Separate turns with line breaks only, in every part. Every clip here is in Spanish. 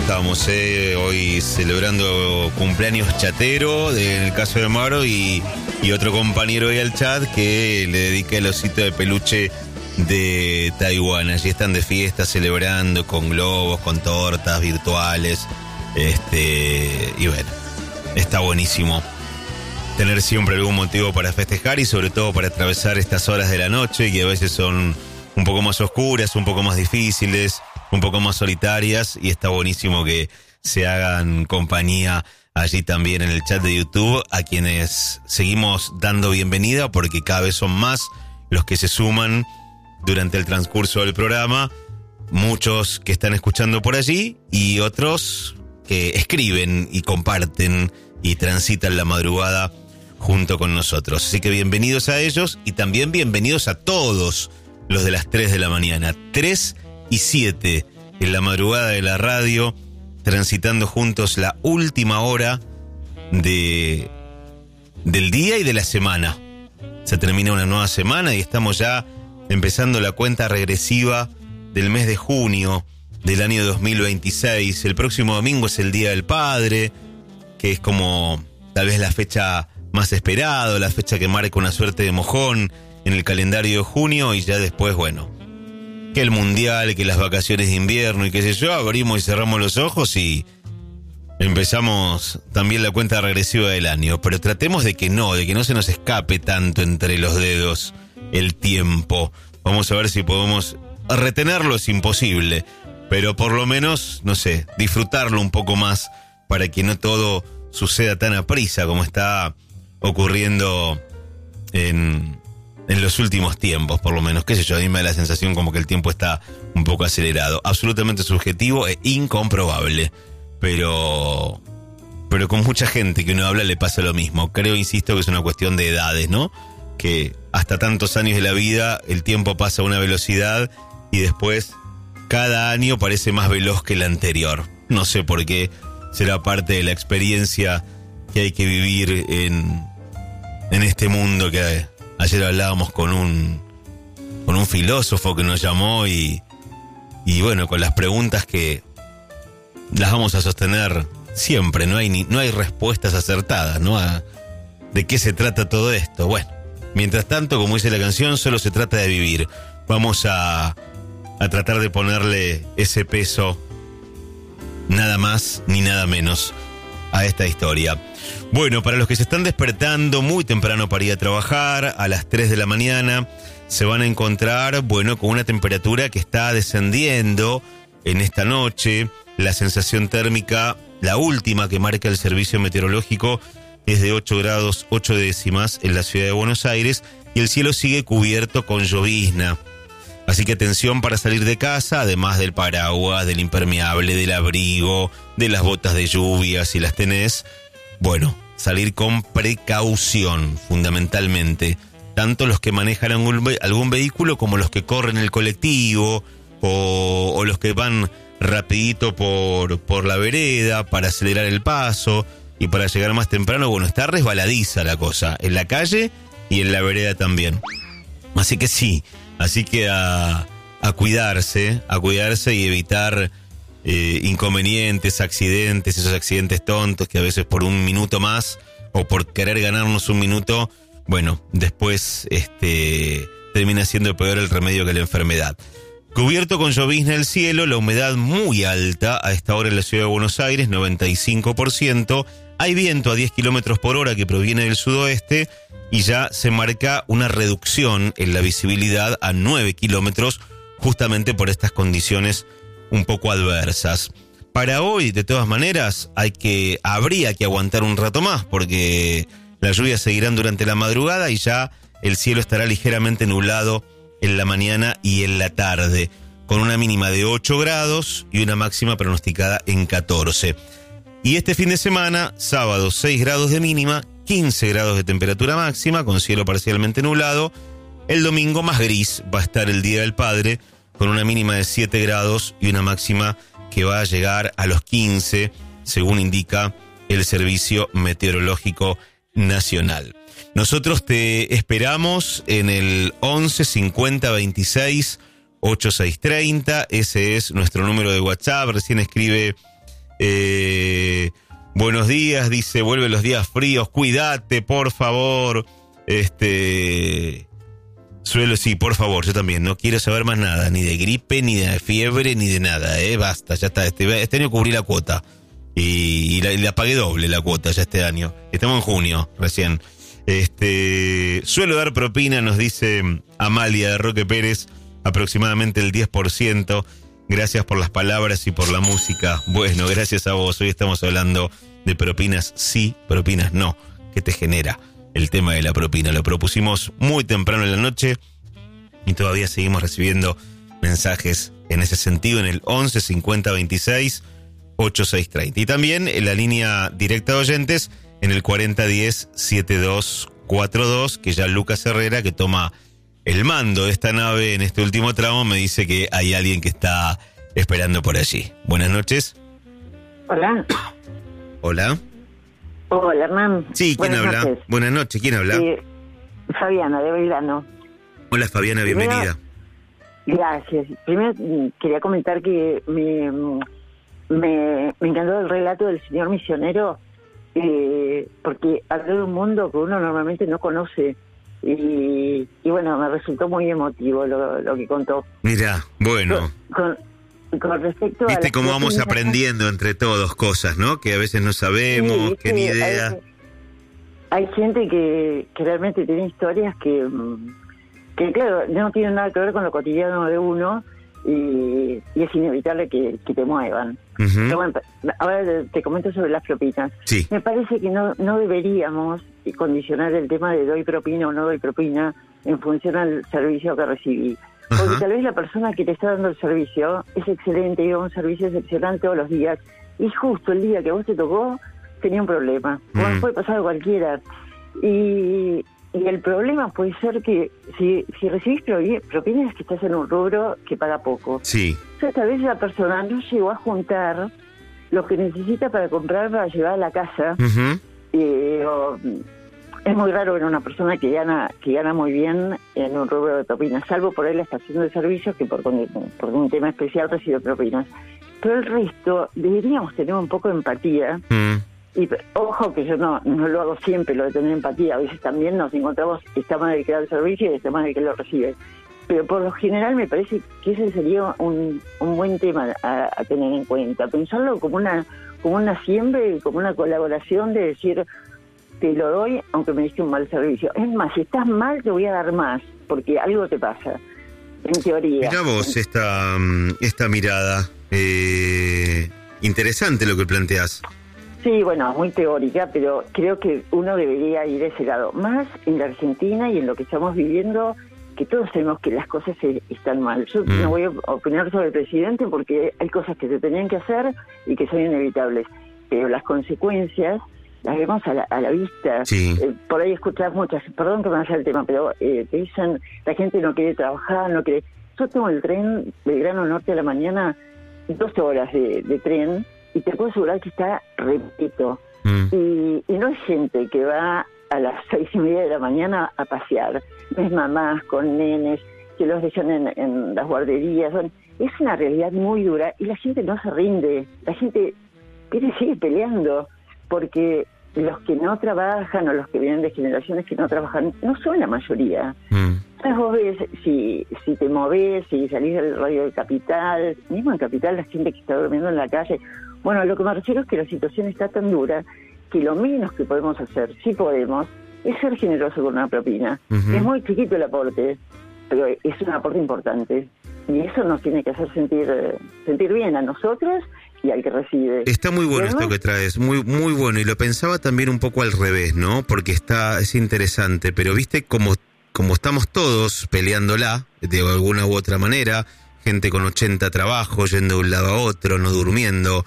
estamos, hoy celebrando cumpleaños chatero, en el caso de Maro, y otro compañero ahí al chat que le dedica el osito de peluche de Taiwán. Allí están de fiesta celebrando con globos, con tortas virtuales, y bueno, está buenísimo tener siempre algún motivo para festejar y sobre todo para atravesar estas horas de la noche que a veces son un poco más oscuras, un poco más difíciles, un poco más solitarias, y está buenísimo que se hagan compañía allí también en el chat de YouTube, a quienes seguimos dando bienvenida porque cada vez son más los que se suman durante el transcurso del programa, muchos que están escuchando por allí y otros que escriben y comparten y transitan la madrugada junto con nosotros. Así que bienvenidos a ellos y también bienvenidos a todos los de las 3 de la mañana, 3 y 7 en la madrugada de la radio, transitando juntos la última hora del día y de la semana. Se termina una nueva semana y estamos ya empezando la cuenta regresiva del mes de junio del año 2026. El próximo domingo es el Día del Padre, que es como tal vez la fecha más esperada, la fecha que marca una suerte de mojón en el calendario de junio, y ya después, bueno, que el mundial, que las vacaciones de invierno y qué sé yo, abrimos y cerramos los ojos y empezamos también la cuenta regresiva del año. Pero tratemos de que no se nos escape tanto entre los dedos el tiempo. Vamos a ver si podemos retenerlo, es imposible, pero por lo menos, no sé, disfrutarlo un poco más para que no todo suceda tan aprisa como está ocurriendo en los últimos tiempos, por lo menos, qué sé yo, a mí me da la sensación como que el tiempo está un poco acelerado, absolutamente subjetivo e incomprobable, pero con mucha gente que uno habla le pasa lo mismo. Creo, insisto, que es una cuestión de edades, ¿no? Que hasta tantos años de la vida el tiempo pasa a una velocidad y después cada año parece más veloz que el anterior. No sé por qué, será parte de la experiencia que hay que vivir en este mundo que ayer hablábamos con un filósofo que nos llamó y bueno, con las preguntas que las vamos a sostener siempre, no hay respuestas acertadas, ¿no? ¿De qué se trata todo esto? Bueno, mientras tanto, como dice la canción, solo se trata de vivir. Vamos a tratar de ponerle ese peso, nada más ni nada menos, a esta historia. Bueno, para los que se están despertando muy temprano para ir a trabajar, a las 3 de la mañana, se van a encontrar, bueno, con una temperatura que está descendiendo en esta noche. La sensación térmica, la última que marca el servicio meteorológico, es de 8 grados 8 décimas en la ciudad de Buenos Aires, y el cielo sigue cubierto con llovizna. Así que atención para salir de casa, además del paraguas, del impermeable, del abrigo, de las botas de lluvia, si las tenés. Bueno, salir con precaución, fundamentalmente. Tanto los que manejan algún vehículo como los que corren el colectivo o los que van rapidito por la vereda para acelerar el paso y para llegar más temprano. Bueno, está resbaladiza la cosa, en la calle y en la vereda también. Así que sí. Así que a cuidarse y evitar inconvenientes, accidentes, esos accidentes tontos que a veces por un minuto más o por querer ganarnos un minuto, bueno, después termina siendo peor el remedio que la enfermedad. Cubierto con llovizna el cielo, la humedad muy alta a esta hora en la ciudad de Buenos Aires, 95%. Hay viento a 10 kilómetros por hora que proviene del sudoeste y ya se marca una reducción en la visibilidad a 9 kilómetros justamente por estas condiciones un poco adversas. Para hoy, de todas maneras, habría que aguantar un rato más porque las lluvias seguirán durante la madrugada y ya el cielo estará ligeramente nublado en la mañana y en la tarde, con una mínima de 8 grados y una máxima pronosticada en 14. Y este fin de semana, sábado 6 grados de mínima, 15 grados de temperatura máxima, con cielo parcialmente nublado. El domingo más gris va a estar el Día del Padre, con una mínima de 7 grados y una máxima que va a llegar a los 15, según indica el Servicio Meteorológico Nacional. Nosotros te esperamos en el 11 50 26 8630, ese es nuestro número de WhatsApp. Recién escribe Buenos días, dice, vuelven los días fríos, cuídate, por favor. Sí, por favor, yo también, no quiero saber más nada, ni de gripe, ni de fiebre, ni de nada, basta, ya está, este año cubrí la cuota, y la pagué doble la cuota ya este año, estamos en junio, recién. Suelo dar propina, nos dice Amalia de Roque Pérez, aproximadamente el 10%, gracias por las palabras y por la música. Bueno, gracias a vos, hoy estamos hablando de propinas sí, propinas no, ¿qué te genera el tema de la propina? Lo propusimos muy temprano en la noche y todavía seguimos recibiendo mensajes en ese sentido en el 11 50 26 8630. Y también en la línea directa de oyentes en el 4010 7242, que ya Lucas Herrera, que toma el mando de esta nave en este último tramo, me dice que hay alguien que está esperando por allí. Buenas noches.
Hola.
Hola.
Hola, Hernán.
Sí, ¿quién habla?
Noches.
Buenas noches, ¿quién habla?
Fabiana, de Belgrano.
Hola, Fabiana, bienvenida.
Gracias. Primero quería comentar que me encantó el relato del señor misionero, porque habló de un mundo que uno normalmente no conoce. Y bueno, me resultó muy emotivo lo que contó.
Mirá, bueno.
Con respecto a...
Viste cómo vamos aprendiendo entre todos cosas, ¿no? Que a veces no sabemos, que ni idea.
Hay gente que realmente tiene historias que claro, no tienen nada que ver con lo cotidiano de uno y es inevitable que te muevan. Uh-huh. Pero bueno, ahora te comento sobre las propinas.
Sí.
Me parece que no deberíamos condicionar el tema de doy propina o no doy propina en función al servicio que recibí. Porque uh-huh. Tal vez la persona que te está dando el servicio es excelente, lleva un servicio excepcional todos los días, y justo el día que a vos te tocó tenía un problema. Bueno, puede pasar a cualquiera. Y el problema puede ser que si recibís propinas, que estás en un rubro que paga poco.
Sí.
O sea, tal vez la persona no llegó a juntar lo que necesita para comprar para llevar a la casa. Uh-huh. Es muy raro ver una persona que gana muy bien en un rubro de propinas, salvo por ahí la estación de servicios, que por un tema especial recibe propinas. Pero el resto, deberíamos tener un poco de empatía. Y ojo que yo no lo hago siempre, lo de tener empatía. A veces también nos encontramos que está mal el que da el servicio y está mal el que lo recibe. Pero por lo general me parece que ese sería un buen tema a tener en cuenta. Pensarlo como una siembra y como una colaboración de decir... te lo doy aunque me diste un mal servicio. Es más, si estás mal te voy a dar más, porque algo te pasa, en teoría.
Mirá vos esta mirada, interesante lo que planteás.
Sí, bueno, muy teórica, pero creo que uno debería ir a ese lado. Más en la Argentina y en lo que estamos viviendo, que todos sabemos que las cosas están mal. Yo no voy a opinar sobre el presidente porque hay cosas que se tenían que hacer y que son inevitables, pero las consecuencias las vemos a la vista.
Sí.
Por ahí escuchás muchas, perdón que me vaya el tema, pero te dicen, la gente no quiere trabajar, no quiere... Yo tomo el tren Belgrano Norte a la mañana, 12 horas de tren, y te puedo asegurar que está repleto. Y no es gente que va a las 6:30 de la mañana a pasear, es mamás con nenes que los dejan en las guarderías. Es una realidad muy dura y la gente no se rinde, la gente sigue peleando, porque los que no trabajan o los que vienen de generaciones que no trabajan no son la mayoría. Entonces vos ves, si te movés, si salís del radio de Capital, mismo en Capital la gente que está durmiendo en la calle. Bueno, lo que me refiero es que la situación está tan dura que lo menos que podemos hacer, si podemos, es ser generoso con una propina. Uh-huh. Es muy chiquito el aporte, pero es un aporte importante. Y eso nos tiene que hacer sentir bien a nosotros y al que recibe. Está muy bueno
esto que traes, muy muy bueno, y lo pensaba también un poco al revés, ¿no? Porque es interesante, pero viste como estamos todos peleándola de alguna u otra manera, gente con 80 trabajos, yendo de un lado a otro, no durmiendo,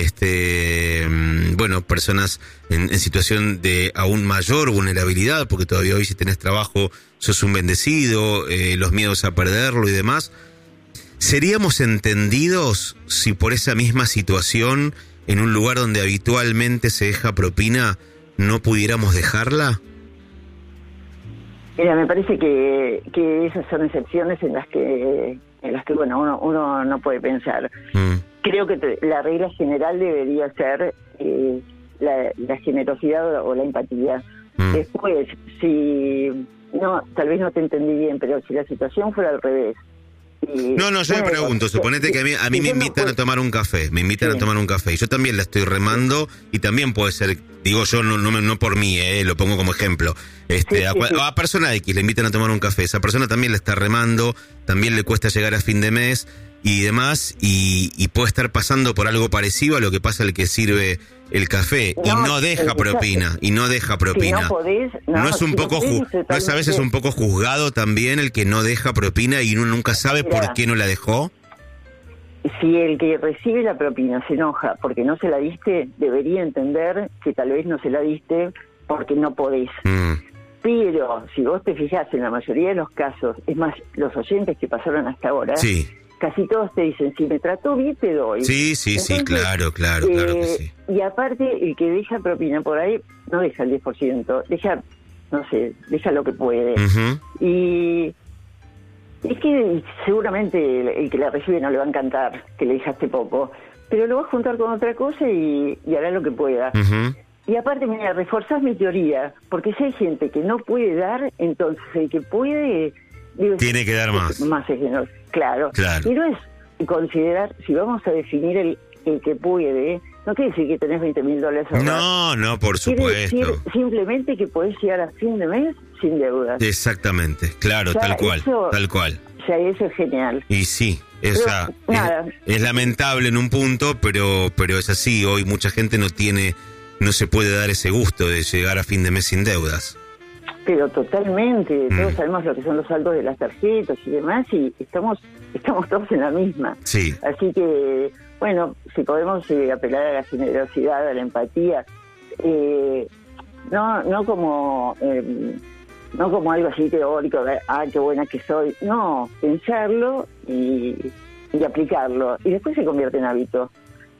bueno, personas en situación de aún mayor vulnerabilidad, porque todavía hoy si tenés trabajo sos un bendecido, los miedos a perderlo y demás. ¿Seríamos entendidos si por esa misma situación, en un lugar donde habitualmente se deja propina, no pudiéramos dejarla?
Mira, me parece que esas son excepciones en las que bueno, uno no puede pensar. creo que la regla general debería ser la generosidad o la empatía. Después, si no, tal vez no te entendí bien, pero si la situación fuera al revés.
No, yo me pregunto, suponete que a mí me invitan a tomar un café, y yo también la estoy remando, y también puede ser, digo yo, no por mí, lo pongo como ejemplo, a persona X le invitan a tomar un café, esa persona también la está remando, también le cuesta llegar a fin de mes y demás, y puede estar pasando por algo parecido a lo que pasa el que sirve el café, y no deja propina.
Si no podés,
¿No es un poco no es a veces un poco juzgado también el que no deja propina y uno nunca sabe por qué no la dejó?
Si el que recibe la propina se enoja porque no se la diste, debería entender que tal vez no se la diste porque no podés. Pero si vos te fijás en la mayoría de los casos, es más, los oyentes que pasaron hasta ahora, casi todos te dicen, si me trató bien te doy.
Sí, entonces, claro que sí.
Y aparte, el que deja propina por ahí, no deja el 10%, deja lo que puede. Y es que seguramente el que la recibe no le va a encantar que le dejaste poco, pero lo vas a juntar con otra cosa y hará lo que pueda. Y aparte, mira, reforzás mi teoría, porque si hay gente que no puede dar, entonces el que puede...
tiene que dar más.
Más es generoso. Claro. Y no es considerar, si vamos a definir el que puede, no quiere decir que tenés $20,000 ahorrados.
No, por supuesto.
Quiere decir simplemente que podés llegar a fin de mes sin deudas.
Exactamente, claro, tal cual.
O sea, eso es genial.
Y sí, es lamentable en un punto, pero es así. Hoy mucha gente no se puede dar ese gusto de llegar a fin de mes sin deudas.
Pero totalmente, todos sabemos lo que son los saldos de las tarjetas y demás, y estamos todos en la misma.
Sí.
Así que, bueno, si podemos apelar a la generosidad, a la empatía, no como algo así teórico, qué buena que soy, no, pensarlo y aplicarlo, y después se convierte en hábito.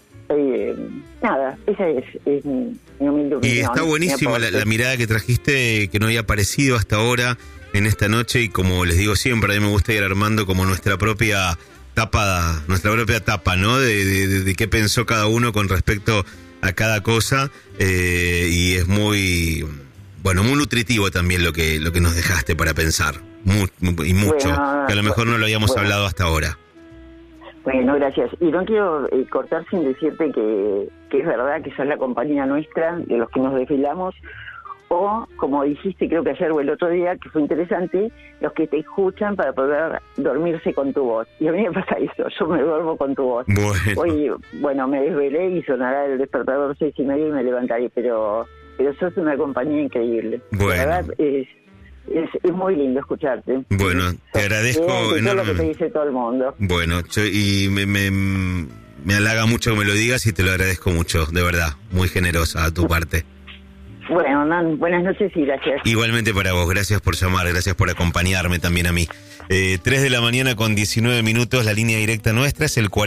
Esa es mi humilde opinión.
Y está buenísima la mirada que trajiste, que no había aparecido hasta ahora en esta noche, y como les digo siempre, a mí me gusta ir armando como nuestra propia tapa, ¿no? De qué pensó cada uno con respecto a cada cosa, y es muy nutritivo también lo que nos dejaste para pensar, y mucho, que a lo mejor no lo habíamos hablado hasta ahora.
Bueno, gracias. Y no quiero cortar sin decirte que es verdad que sos la compañía nuestra, de los que nos desvelamos, o, como dijiste, creo que ayer o el otro día, que fue interesante, los que te escuchan para poder dormirse con tu voz. Y a mí me pasa eso, yo me duermo con tu voz. Hoy, me desvelé y sonará el despertador 6:30 y me levantaré, pero sos una compañía increíble.
Bueno.
La verdad es muy lindo escucharte.
Bueno, te agradezco enormemente.
Es lo que te dice todo el mundo.
Bueno, y me halaga mucho que me lo digas, y te lo agradezco mucho, de verdad, muy generosa a tu parte.
Bueno, Hernán, buenas noches y gracias.
Igualmente para vos, gracias por llamar, gracias por acompañarme también a mí. 3 de la mañana con 19 minutos, la línea directa nuestra es el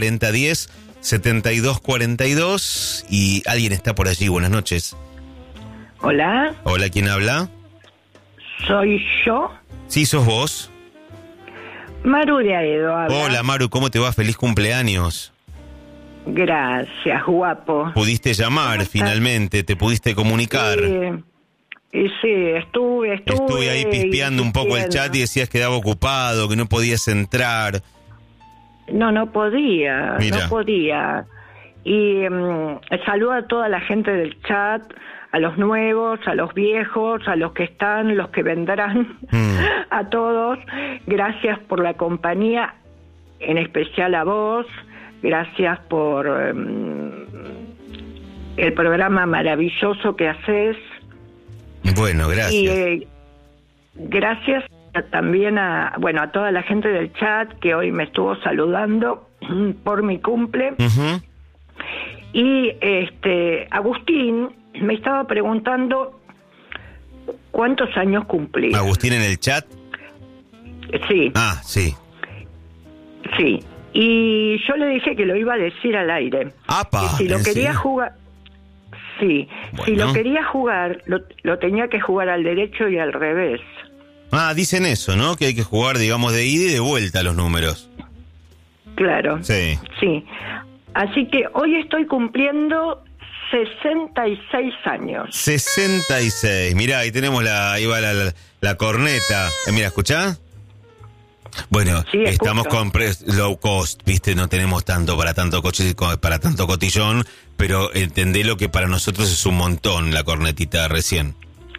4010-7242, y alguien está por allí. Buenas noches.
Hola.
Hola, ¿quién habla?
¿Soy yo?
Sí, sos vos.
Maru de Aedo habla.
Hola, Maru, ¿cómo te va? Feliz cumpleaños.
Gracias, guapo.
Pudiste llamar finalmente, te pudiste comunicar.
Y sí, estuve
ahí pispeando un poco el chat y decías que quedaba ocupado, que no podías entrar.
No podía.
Mira.
No podía. Y saludo a toda la gente del chat, a los nuevos, a los viejos, a los que están, los que vendrán, a todos. Gracias por la compañía, en especial a vos. Gracias por el programa maravilloso que haces.
Bueno, gracias.
Y gracias también a toda la gente del chat que hoy me estuvo saludando por mi cumple. Y Agustín me estaba preguntando cuántos años cumplí.
¿Agustín en el chat?
Sí.
Ah, sí.
Sí. Y yo le dije que lo iba a decir al aire.
¡Apa!
Que si lo quería jugar... Sí.
Bueno.
Si lo quería jugar, lo tenía que jugar al derecho y al revés.
Ah, dicen eso, ¿no? Que hay que jugar, digamos, de ida y de vuelta los números.
Claro.
Sí.
Sí. Así que hoy estoy cumpliendo 66 años.
66. Mirá, ahí tenemos ahí va la corneta. Mira, ¿escuchá? Bueno,
sí,
estamos con low cost, ¿viste? No tenemos tanto para tanto coche, para tanto cotillón, pero entendé lo que para nosotros es un montón la cornetita recién.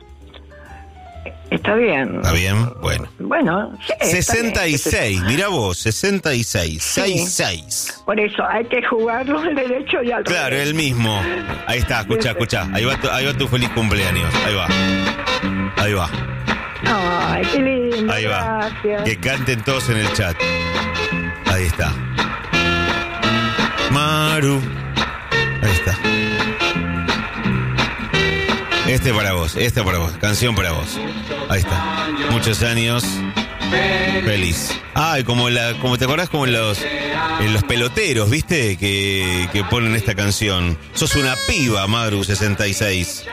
Está bien.
¿Está bien? Bueno.
Bueno, sí,
66, mirá vos, 66,
sí.
66.
Por eso hay que jugarlo al derecho y al revés.
Claro, el mismo. Ahí está, escuchá. Ahí va tu feliz cumpleaños. Ahí va.
Ay, qué lindo.
Ahí va.
Gracias.
Que canten todos en el chat. Ahí está. Maru. Ahí está. Este para vos. Canción para vos. Ahí está. Muchos años. Feliz. Ah, y como te acordás como en los peloteros, ¿viste? Que ponen esta canción. Sos una piba, Maru 66.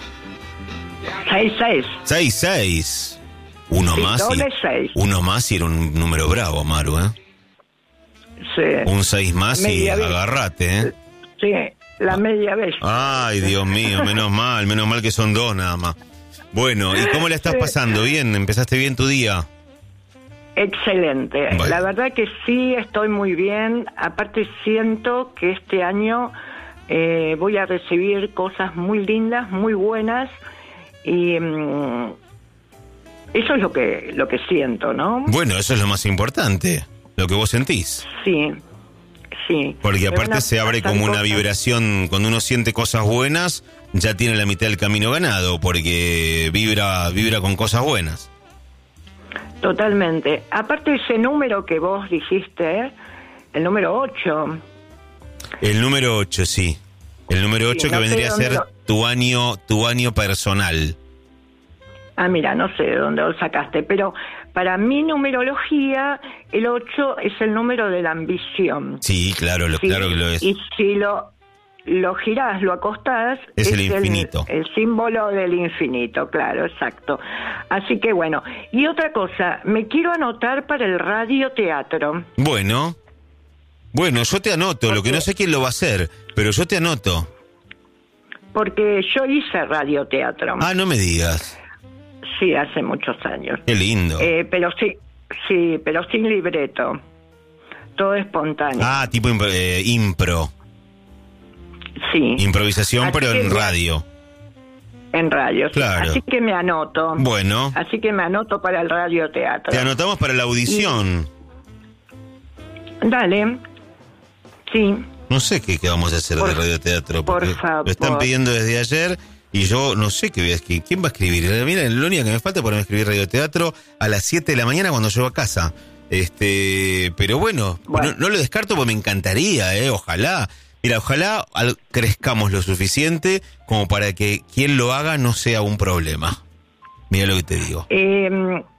66.
66. Uno
Sí,
más
doble 6.
Uno más y era un número bravo, Maru, ¿eh?
Sí.
Un 6 más y
Media vez.
agarrate, ¿eh?
Sí, la media vez.
Ay, Dios mío, menos mal que son 2 nada más. Bueno, ¿y cómo la estás pasando? ¿Bien? ¿Empezaste bien tu día?
Excelente.
Bueno.
La verdad que sí, estoy muy bien. Aparte siento que este año voy a recibir cosas muy lindas, muy buenas. Y eso es lo que siento, ¿no?
Bueno, eso es lo más importante, lo que vos sentís.
Sí.
Porque
Me
aparte
van a
se abre
pasar
como una
cosas.
vibración, cuando uno siente cosas buenas, ya tiene la mitad del camino ganado, porque vibra con cosas buenas.
Totalmente. Aparte ese número que vos dijiste, el número 8.
El número 8, sí. El número 8
Sí,
que
no sé
vendría a
dónde
ser tu año personal.
Ah, mira, no sé de dónde lo sacaste, pero para mi numerología, el 8 es el número de la ambición.
Sí, claro,
Sí,
claro que lo es.
Y si lo girás, lo acostás,
Es el infinito.
El símbolo del infinito, claro, exacto. Así que bueno, y otra cosa, me quiero anotar para el radioteatro.
Bueno, yo te anoto, lo que no sé quién lo va a hacer, pero yo te anoto.
Porque yo hice radioteatro.
Ah, no me digas.
Sí, hace muchos años.
Qué lindo.
Pero sí, pero sin libreto. Todo espontáneo.
Ah, tipo impro.
Sí.
Improvisación,
Así
pero
que
en
ya-
radio.
En radio, sí.
Claro.
Así que me anoto.
Bueno,
Así que me anoto para el radioteatro.
te anotamos para la audición.
Dale. Sí.
No sé qué vamos a hacer de radioteatro.
por
Porque
favor.
lo están pidiendo desde ayer y yo no sé qué voy a escribir. ¿Quién va a escribir? Mira, lo único que me falta es ponerme a escribir radioteatro a las 7 de la mañana cuando llego a casa. Pero bueno. No lo descarto porque me encantaría, ojalá. Mira, ojalá crezcamos lo suficiente como para que quien lo haga no sea un problema. Mira lo que te digo.